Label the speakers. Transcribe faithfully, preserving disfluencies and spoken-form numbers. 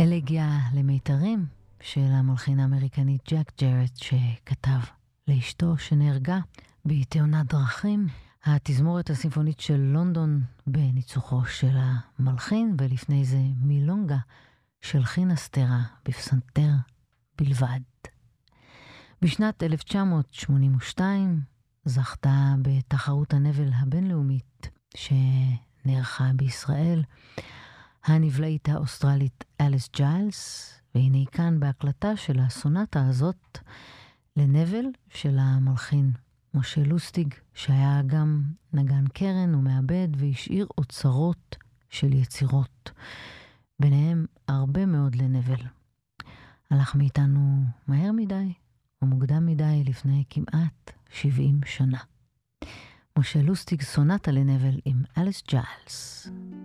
Speaker 1: אלגיה למיתרים של המלחין האמריקני ג'ק ג'רט, שכתב לאשתו שנהרגה בתאונת דרכים. התזמורת הסימפונית של לונדון בניצוחו של המלחין, ולפני זה מילונגה של חינה סטרה בפסנתר בלבד. בשנת אלף תשע מאות שמונים ושתיים זכתה בתחרות הנבל הבינלאומית שנערכה בישראל הנבלעית האוסטרלית אליס ג'יילס, והנה כאן בהקלטה של הסונטה הזאת לנבל של המלחין משה לוסטיג, שהיה גם נגן קרן ומעבד והשאיר אוצרות של יצירות, ביניהם הרבה מאוד לנבל. הלך מאיתנו מהר מדי ומוקדם מדי לפני כמעט שבעים שנה. משה לוסטיג, סונטה לנבל עם אליס ג'יילס.